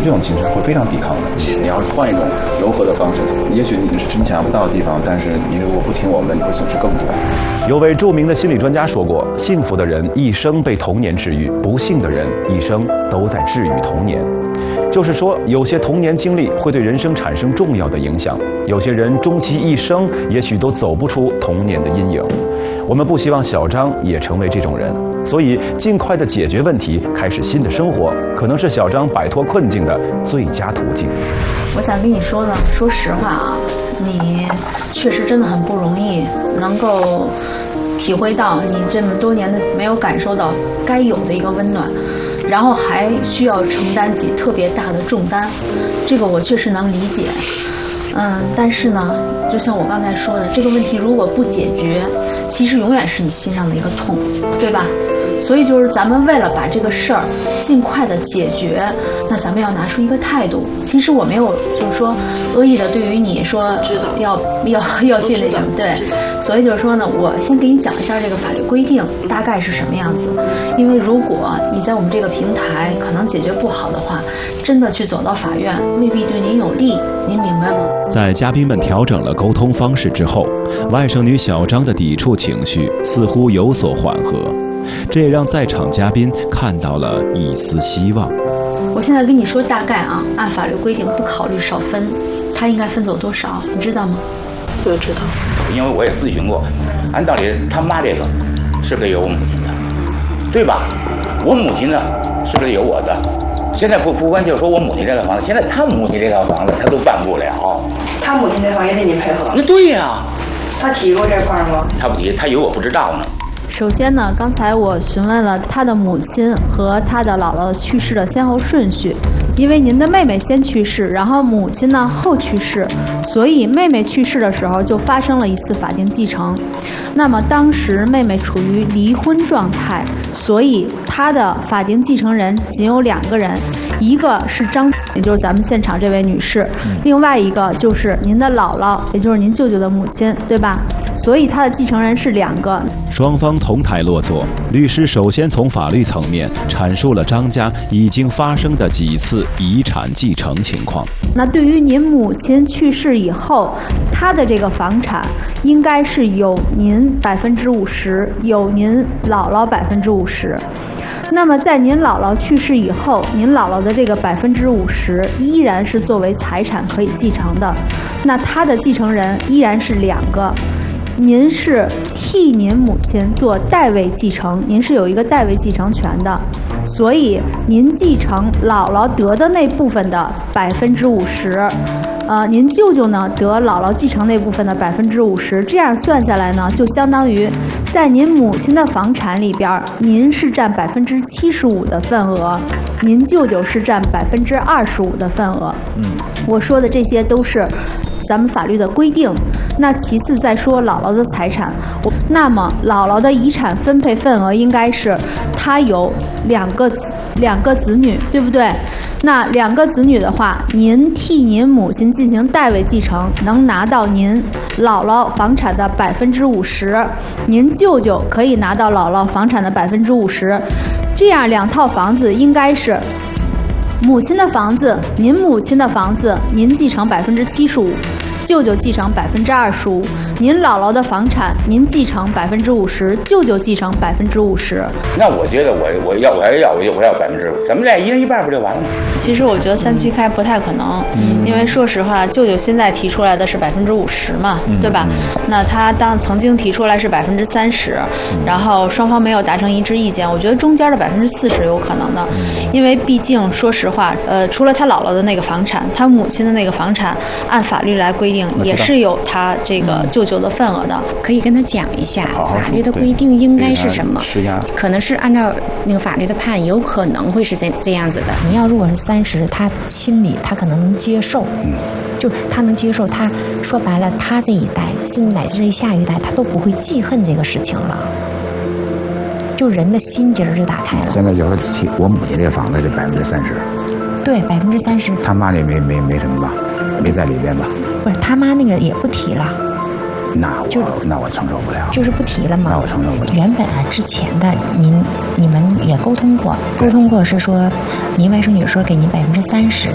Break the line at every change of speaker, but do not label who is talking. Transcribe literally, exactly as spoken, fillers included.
这种情绪是会非常抵抗的。你要换一种柔和的方式，也许你是争抢不到的地方，但是你如果不听我们，你会损失更多。
有位著名的心理专家说过，幸福的人一生被童年治愈，不幸的人一生都在治愈童年。就是说，有些童年经历会对人生产生重要的影响，有些人终其一生也许都走不出童年的阴影。我们不希望小张也成为这种人，所以尽快的解决问题，开始新的生活，可能是小张摆脱困境的最佳途径。
我想跟你说呢，说实话啊，你确实真的很不容易，能够体会到你这么多年的没有感受到该有的一个温暖，然后还需要承担起特别大的重担，这个我确实能理解。嗯，但是呢，就像我刚才说的，这个问题如果不解决，其实永远是你心上的一个痛，对吧？所以就是咱们为了把这个事儿尽快的解决，那咱们要拿出一个态度。其实我没有就是说恶意的对于你说要要要去那什么，对。所以就是说呢，我先给你讲一下这个法律规定大概是什么样子。因为如果你在我们这个平台可能解决不好的话，真的去走到法院未必对您有利，您明白吗？
在嘉宾们调整了沟通方式之后，外甥女小张的抵触情绪似乎有所缓和。这也让在场嘉宾看到了一丝希望。
我现在跟你说大概啊，按法律规定不考虑少分，他应该分走多少，你知道吗？
我知道，
因为我也咨询过，按道理他妈这个是不是有我母亲的，对吧？我母亲呢是不是有我的？现在不不光就说我母亲这套房子，现在他母亲这套房子他都办不了。
他母亲这房也得你配合。
那对呀、啊，
他提过这块吗？
他不提，他以为我不知道呢。
首先呢，刚才我询问了他的母亲和他的姥姥去世的先后顺序，因为您的妹妹先去世，然后母亲呢后去世，所以妹妹去世的时候就发生了一次法定继承。那么当时妹妹处于离婚状态，所以她的法定继承人仅有两个人，一个是张，也就是咱们现场这位女士，另外一个就是您的姥姥，也就是您舅舅的母亲，对吧？所以她的继承人是两个。
双方同台落座，律师首先从法律层面阐述了张家已经发生的几次遗产继承情况。
那对于您母亲去世以后，她的这个房产应该是有您百分之五十，有您姥姥百分之五十。那么在您姥姥去世以后，您姥姥的这个百分之五十依然是作为财产可以继承的，那她的继承人依然是两个。您是替您母亲做代位继承，您是有一个代位继承权的，所以您继承姥姥得的那部分的百分之五十，呃，您舅舅呢得姥姥继承那部分的百分之五十，这样算下来呢，就相当于在您母亲的房产里边，您是占百分之七十五的份额，您舅舅是占百分之二十五的份额。嗯，我说的这些都是咱们法律的规定。那其次再说姥姥的财产，那么姥姥的遗产分配份额应该是她有两个子两个子女，对不对？那两个子女的话，您替您母亲进行代位继承，能拿到您姥姥房产的百分之五十，您舅舅可以拿到姥姥房产的百分之五十，这样两套房子应该是母亲的房子，您母亲的房子，您继承百分之七十五，舅舅继承百分之二十五，您姥姥的房产，您继承百分之五十，舅舅继承百分之五十。
那我觉得我我要我要要我就我要百分之，咱们俩一人一半不就完了吗？
其实我觉得三七开不太可能，嗯、因为说实话，舅舅现在提出来的是百分之五十嘛，嗯、对吧？那他当曾经提出来是百分之三十，然后双方没有达成一致意见，我觉得中间的百分之四十有可能的，嗯、因为毕竟说实话，呃，除了他姥姥的那个房产，他母亲的那个房产，按法律来规定。也是有他这个舅舅的份额的，
可以跟他讲一下法律的规定应该是什么，可能是按照那个法律的判，有可能会是这这样子的。你要如果是三十，他心里他可能能接受，就他能接受，他说白了，他这一代甚至乃至于下一代，他都不会记恨这个事情了。就人的心结就打开了。
现在就是我母亲这个房子是百分之三十，
对，百分之三十。
他妈那没没没什么吧，没在里边吧？
不是，他妈那个也不提了。
那我
就
那我承受不了。
就是不提了吗？
那我承受不了。
原本啊，之前的您你们也沟通过，沟通过是说，您外甥女说给您百分之三十，